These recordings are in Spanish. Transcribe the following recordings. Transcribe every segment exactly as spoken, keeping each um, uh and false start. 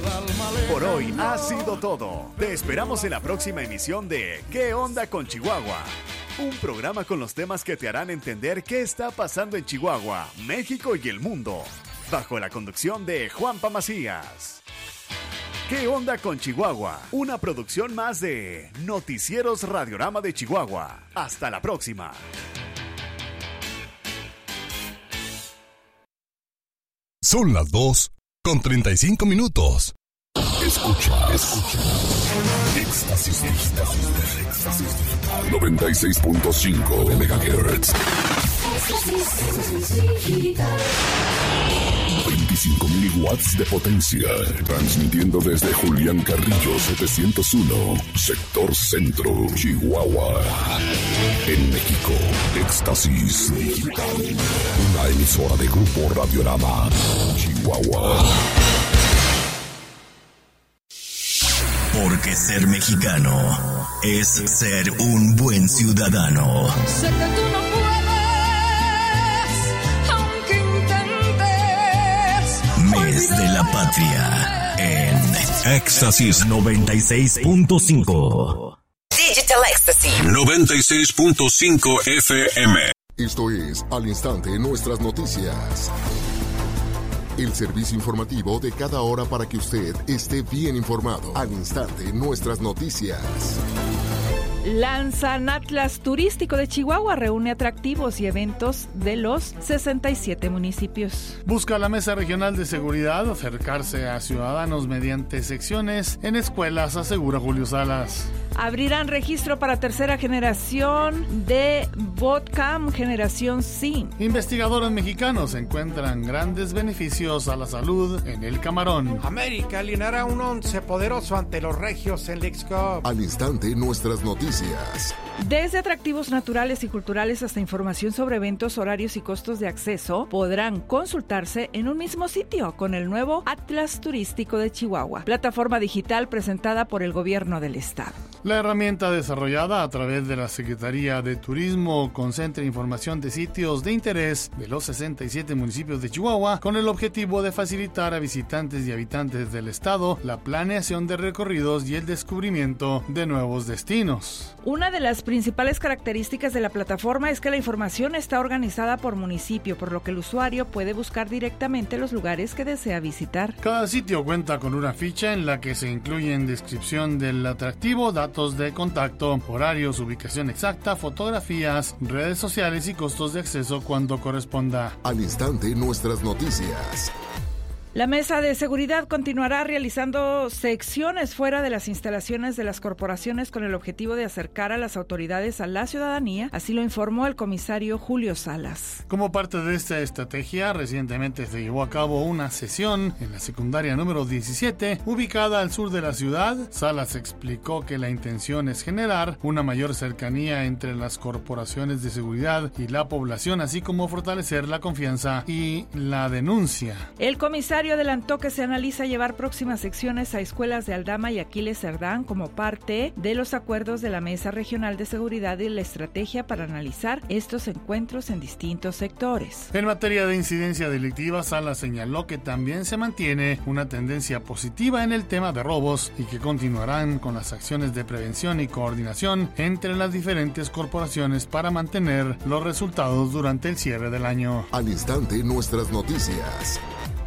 Por hoy ha sido todo. Te esperamos en la próxima emisión de ¿Qué onda con Chihuahua? Un programa con los temas que te harán entender qué está pasando en Chihuahua, México y el mundo. Bajo la conducción de Juanpa Macías. ¿Qué onda con Chihuahua? Una producción más de Noticieros Radiorama de Chihuahua. Hasta la próxima. Son las dos con treinta y cinco minutos. Escucha, escucha. Éxtasis digital. Éxtasis digital. noventa y seis punto cinco megahertz. veinticinco mil watts de potencia. Transmitiendo desde Julián Carrillo setecientos uno, sector centro, Chihuahua. En México, Éxtasis Digital. Una emisora de Grupo Radiorama, Chihuahua. Porque ser mexicano es ser un buen ciudadano. Sé que tú no puedes, aunque intentes. Mes de la Patria en Éxtasis noventa y seis punto cinco. Digital Ecstasy noventa y seis punto cinco F M. Esto es Al Instante Nuestras Noticias. El servicio informativo de cada hora para que usted esté bien informado. Al instante, nuestras noticias. Lanzan Atlas Turístico de Chihuahua, reúne atractivos y eventos de los sesenta y siete municipios. Busca la Mesa Regional de Seguridad acercarse a ciudadanos mediante secciones en escuelas, asegura Julio Salas. Abrirán registro para tercera generación de Vodcam Generación C. Investigadores mexicanos encuentran grandes beneficios a la salud en el camarón. América alineará un once poderoso ante los regios en Leagues Cup. Al instante, nuestras noticias. Desde atractivos naturales y culturales hasta información sobre eventos, horarios y costos de acceso, podrán consultarse en un mismo sitio con el nuevo Atlas Turístico de Chihuahua, plataforma digital presentada por el gobierno del estado. La herramienta desarrollada a través de la Secretaría de Turismo concentra información de sitios de interés de los sesenta y siete municipios de Chihuahua con el objetivo de facilitar a visitantes y habitantes del estado la planeación de recorridos y el descubrimiento de nuevos destinos. Una de las principales características de la plataforma es que la información está organizada por municipio, por lo que el usuario puede buscar directamente los lugares que desea visitar. Cada sitio cuenta con una ficha en la que se incluyen descripción del atractivo, datos de contacto, horarios, ubicación exacta, fotografías, redes sociales y costos de acceso cuando corresponda. Al instante, nuestras noticias. La Mesa de Seguridad continuará realizando secciones fuera de las instalaciones de las corporaciones con el objetivo de acercar a las autoridades a la ciudadanía, así lo informó el comisario Julio Salas. Como parte de esta estrategia, recientemente se llevó a cabo una sesión en la secundaria número diecisiete, ubicada al sur de la ciudad. Salas explicó que la intención es generar una mayor cercanía entre las corporaciones de seguridad y la población, así como fortalecer la confianza y la denuncia. El comisario adelantó que se analiza llevar próximas secciones a escuelas de Aldama y Aquiles Cerdán como parte de los acuerdos de la Mesa Regional de Seguridad y la estrategia para analizar estos encuentros en distintos sectores. En materia de incidencia delictiva, Salas señaló que también se mantiene una tendencia positiva en el tema de robos y que continuarán con las acciones de prevención y coordinación entre las diferentes corporaciones para mantener los resultados durante el cierre del año. Al instante, nuestras noticias.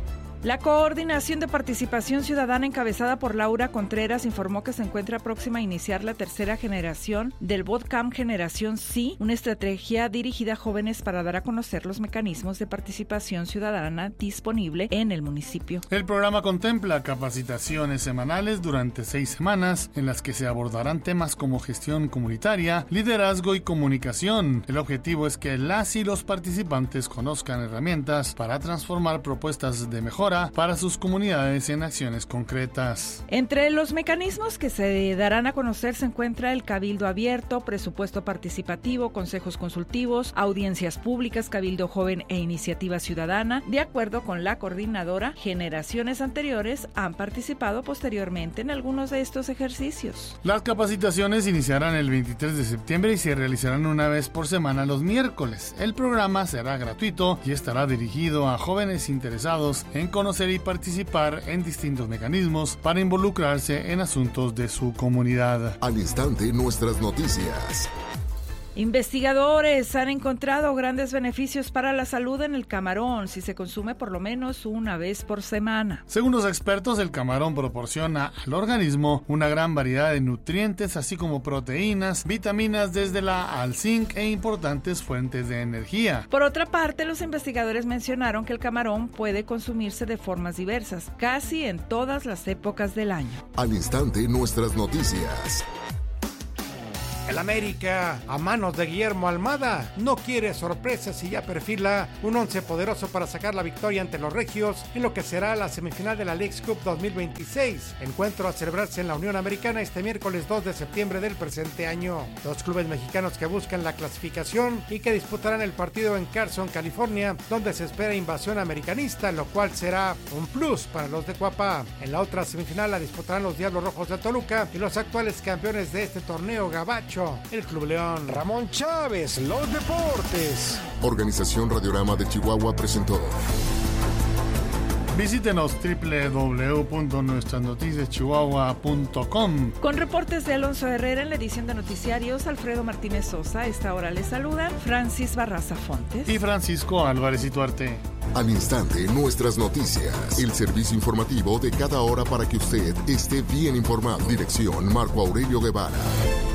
La Coordinación de Participación Ciudadana encabezada por Laura Contreras informó que se encuentra próxima a iniciar la tercera generación del Vodcam Generación C, una estrategia dirigida a jóvenes para dar a conocer los mecanismos de participación ciudadana disponible en el municipio. El programa contempla capacitaciones semanales durante seis semanas en las que se abordarán temas como gestión comunitaria, liderazgo y comunicación. El objetivo es que las y los participantes conozcan herramientas para transformar propuestas de mejora para sus comunidades en acciones concretas. Entre los mecanismos que se darán a conocer se encuentra el cabildo abierto, presupuesto participativo, consejos consultivos, audiencias públicas, cabildo joven e iniciativa ciudadana. De acuerdo con la coordinadora, generaciones anteriores han participado posteriormente en algunos de estos ejercicios. Las capacitaciones iniciarán el veintitrés de septiembre y se realizarán una vez por semana los miércoles. El programa será gratuito y estará dirigido a jóvenes interesados en conocer y participar en distintos mecanismos para involucrarse en asuntos de su comunidad. Al instante, nuestras noticias. Investigadores han encontrado grandes beneficios para la salud en el camarón si se consume por lo menos una vez por semana. Según los expertos, el camarón proporciona al organismo una gran variedad de nutrientes, así como proteínas, vitaminas desde la al zinc e importantes fuentes de energía. Por otra parte, los investigadores mencionaron que el camarón puede consumirse de formas diversas, casi en todas las épocas del año. Al instante, nuestras noticias. El América, a manos de Guillermo Almada, no quiere sorpresas y ya perfila un once poderoso para sacar la victoria ante los regios en lo que será la semifinal de la Leagues Cup dos mil veintiséis, encuentro a celebrarse en la Unión Americana este miércoles dos de septiembre del presente año. Dos clubes mexicanos que buscan la clasificación y que disputarán el partido en Carson, California, donde se espera invasión americanista, lo cual será un plus para los de Cuapa. En la otra semifinal la disputarán los Diablos Rojos de Toluca y los actuales campeones de este torneo gabacho, el Club León. Ramón Chávez, los deportes. Organización Radiorama de Chihuahua presentó. Visítenos doble u doble u doble u punto nuestras noticias chihuahua punto com. Con reportes de Alonso Herrera en la edición de noticiarios, Alfredo Martínez Sosa. A esta hora les saludan Francis Barraza Fontes y Francisco Álvarez Ituarte. Al instante, nuestras noticias. El servicio informativo de cada hora para que usted esté bien informado. Dirección Marco Aurelio Guevara.